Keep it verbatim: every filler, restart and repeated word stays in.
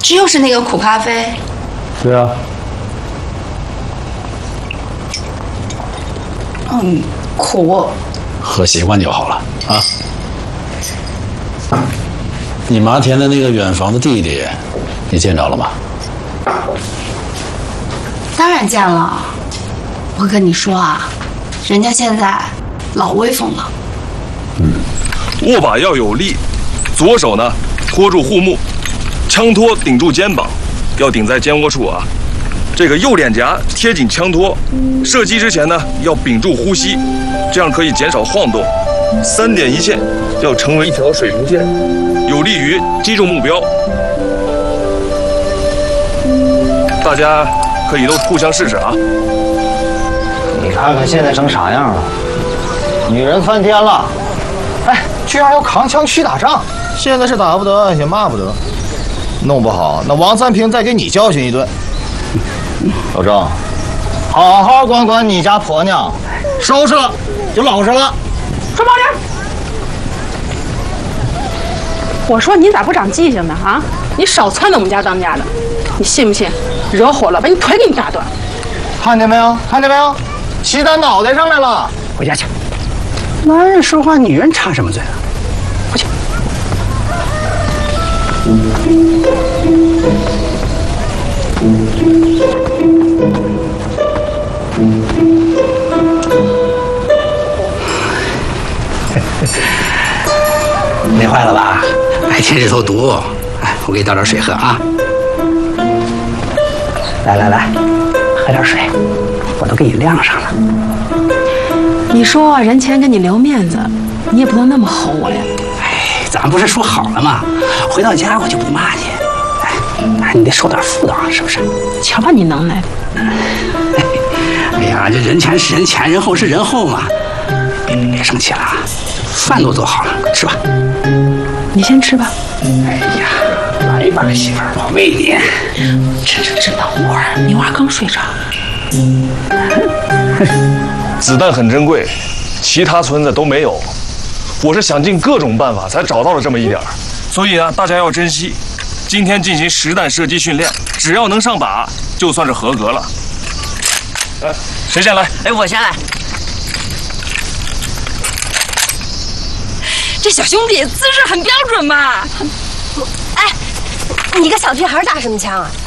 这又是那个苦咖啡。 对啊。 嗯，苦。 喝习惯就好了啊。你麻田的那个远房的弟弟，你见着了吗？ 当然见了。我跟你说啊，人家现在老威风了。 嗯，握把要有力，左手呢托住护目，枪托顶住肩膀，要顶在肩窝处啊。这个右脸颊贴紧枪托，射击之前呢要屏住呼吸，这样可以减少晃动。三点一线，要成为一条水平线，有利于击中目标。大家可以都互相试试啊。 你看看现在成啥样了？女人翻天了，哎，居然要扛枪去打仗。 现在是打不得，也骂不得，弄不好那王三平再给你教训一顿。 老郑，好好管管你家婆娘，收拾了就老实了。 说毛点！我说你咋不长记性呢？啊，你少撺掇我们家当家的，你信不信？惹火了把你腿给你打断！ 看见没有？看见没有？骑咱脑袋上来了！ 回家去。男人说话，女人插什么嘴啊？回去。累坏了吧？白天这头毒，哎，我给你倒点水喝啊。来来来，喝点水，我都给你晾上了。 你说人前给你留面子，你也不能那么吼我呀。 哎，咱不是说好了吗？回到家我就不骂你。哎，你得受点妇道，是不是？ 瞧把你能耐的。 哎呀，这人前是人前，人后是人后嘛。别别生气了啊，饭都做好了，吃吧。 你先吃吧。 哎呀，来吧，媳妇儿，我喂你。吃吃吃，等会儿，你娃刚睡着。 子弹很珍贵，其他村子都没有。我是想尽各种办法才找到了这么一点儿，所以呢，大家要珍惜。今天进行实弹射击训练，只要能上靶，就算是合格了。来，谁先来？ 哎，我先来。这小兄弟姿势很标准嘛。哎，你个小屁孩打什么枪啊？